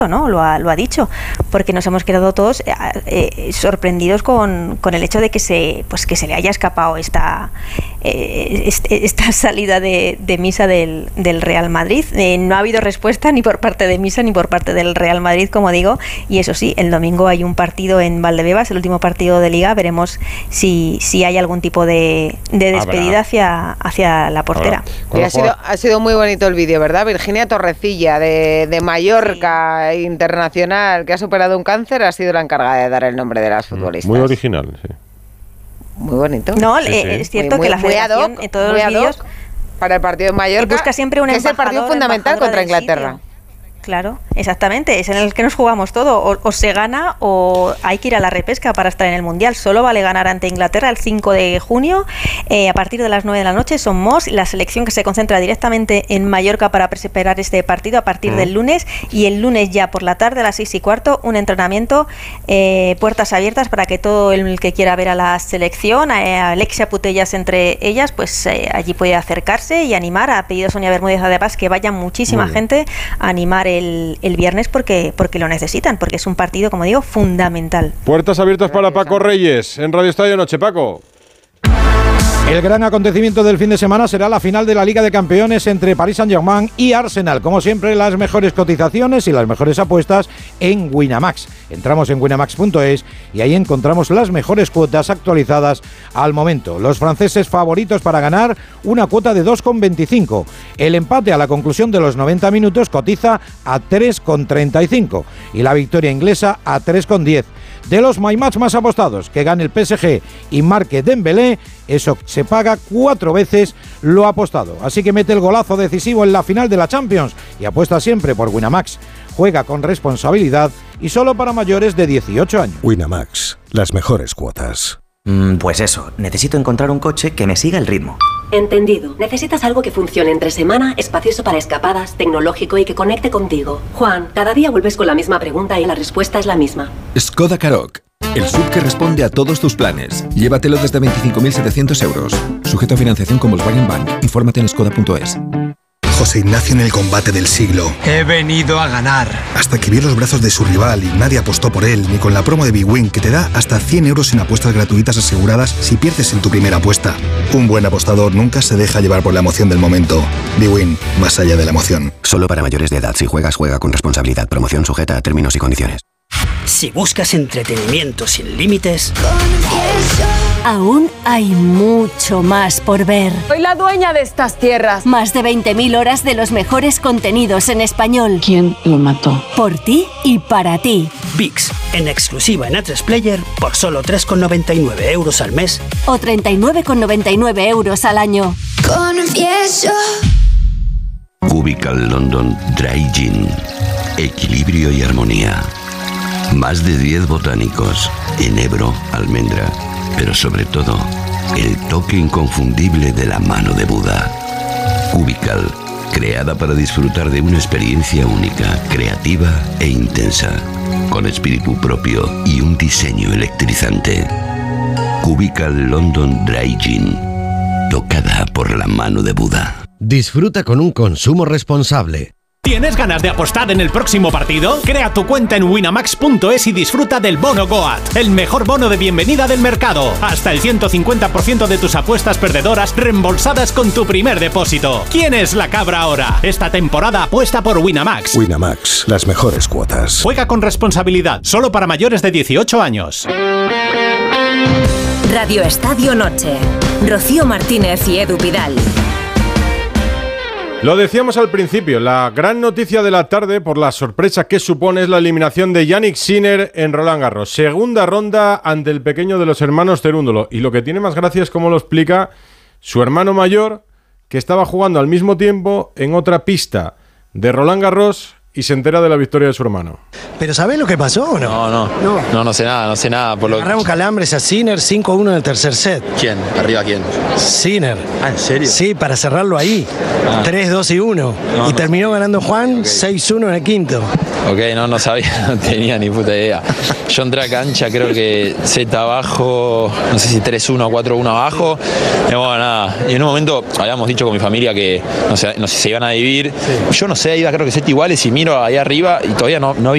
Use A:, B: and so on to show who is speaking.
A: ¿no? Lo ha dicho, porque nos hemos quedado todos sorprendidos con el hecho de que se le haya escapado esta salida de Misa del Real Madrid. No ha habido respuesta ni por parte de Misa ni por parte del Real Madrid, como digo, y eso sí, el domingo hay un partido en Valdebebas, el último partido de Liga, veremos si hay algún tipo de despedida hacia la portera.
B: Y ha sido muy bonito el vídeo, ¿verdad? Virginia Torrecilla de Mallorca, sí, internacional, que ha superado un cáncer, ha sido la encargada de dar el nombre de las futbolistas.
C: Muy original, sí.
B: Muy bonito.
A: No, sí. Es cierto que la federación en todos los vídeos
B: para el partido de Mallorca
A: busca siempre un embajador,
B: es el partido fundamental contra Inglaterra.
A: Claro, exactamente, es en el que nos jugamos todo, o se gana o hay que ir a la repesca para estar en el Mundial. Solo vale ganar ante Inglaterra el 5 de junio, a partir de las 9 de la noche. Somos la selección que se concentra directamente en Mallorca para preparar este partido a partir del lunes, y el lunes ya por la tarde a las 6:15 un entrenamiento, puertas abiertas para que todo el que quiera ver a la selección, a Alexia Putellas entre ellas, pues allí puede acercarse y animar. Ha pedido Sonia Bermúdez además que vaya muchísima gente a animar el viernes porque lo necesitan, porque es un partido, como digo, fundamental.
C: Puertas abiertas para Paco Reyes en Radio Estadio Noche. Paco.
D: El gran acontecimiento del fin de semana será la final de la Liga de Campeones entre Paris Saint-Germain y Arsenal. Como siempre, las mejores cotizaciones y las mejores apuestas en Winamax. Entramos en winamax.es y ahí encontramos las mejores cuotas actualizadas al momento. Los franceses favoritos para ganar, una cuota de 2,25. El empate a la conclusión de los 90 minutos cotiza a 3,35 y la victoria inglesa a 3,10. De los my match más apostados, que gane el PSG y marque Dembélé, eso se paga 4 veces lo apostado. Así que mete el golazo decisivo en la final de la Champions y apuesta siempre por Winamax. Juega con responsabilidad y solo para mayores de 18 años.
E: Winamax, las mejores cuotas.
F: Pues eso, necesito encontrar un coche que me siga el ritmo.
G: Entendido. Necesitas algo que funcione entre semana, espacioso para escapadas, tecnológico y que conecte contigo. Juan, cada día vuelves con la misma pregunta y la respuesta es la misma.
H: Skoda Karoq, el SUV que responde a todos tus planes. Llévatelo desde 25.700 euros. Sujeto a financiación con Volkswagen Bank. Infórmate en skoda.es.
I: José Ignacio en el combate del siglo.
J: He venido a ganar.
I: Hasta que vio los brazos de su rival y nadie apostó por él, ni con la promo de BWIN, que te da hasta 100 euros en apuestas gratuitas aseguradas si pierdes en tu primera apuesta. Un buen apostador nunca se deja llevar por la emoción del momento. BWIN, más allá de la emoción.
F: Solo para mayores de edad. Si juegas, juega con responsabilidad. Promoción sujeta a términos y condiciones.
K: Si buscas entretenimiento sin límites,
L: aún hay mucho más por ver.
B: Soy la dueña de estas tierras.
L: Más de 20.000 horas de los mejores contenidos en español.
M: ¿Quién lo mató?
L: Por ti y para ti.
K: VIX, en exclusiva en A3 Player por solo 3,99 euros al mes.
L: O 39,99 euros al año.
N: Confieso.
O: Cubical London Dry Gin. Equilibrio y armonía. Más de 10 botánicos, enebro, almendra, pero sobre todo, el toque inconfundible de la mano de Buda. Cubical, creada para disfrutar de una experiencia única, creativa e intensa, con espíritu propio y un diseño electrizante. Cubical London Dry Gin, tocada por la mano de Buda.
P: Disfruta con un consumo responsable.
Q: ¿Tienes ganas de apostar en el próximo partido? Crea tu cuenta en winamax.es y disfruta del bono Goat, el mejor bono de bienvenida del mercado. Hasta el 150% de tus apuestas perdedoras reembolsadas con tu primer depósito. ¿Quién es la cabra ahora? Esta temporada apuesta por Winamax.
E: Winamax, las mejores cuotas.
Q: Juega con responsabilidad, solo para mayores de 18 años.
R: Radio Estadio Noche. Rocío Martínez y Edu Pidal.
C: Lo decíamos al principio, la gran noticia de la tarde por la sorpresa que supone es la eliminación de Jannik Sinner en Roland Garros. Segunda ronda ante el pequeño de los hermanos Cerúndolo. Y lo que tiene más gracia es cómo lo explica su hermano mayor, que estaba jugando al mismo tiempo en otra pista de Roland Garros y se entera de la victoria de su hermano.
J: ¿Pero sabés lo que pasó o no?
S: No sé nada. Por lo
J: agarraron calambres a Sinner 5-1 en el tercer set.
S: ¿Quién? ¿Arriba quién?
J: Sinner.
S: ¿En serio?
J: Sí, para cerrarlo ahí. 3-2 y 1. Y terminó ganando Juan 6-1 en el quinto.
S: Ok, no sabía, no tenía ni puta idea. Yo entré a cancha, creo que set abajo, no sé si 3-1 o 4-1 abajo. Y bueno, nada. Y en un momento habíamos dicho con mi familia que no sé, se iban a dividir. Sí. Yo no sé, iba creo que set iguales y miro ahí arriba y todavía no vi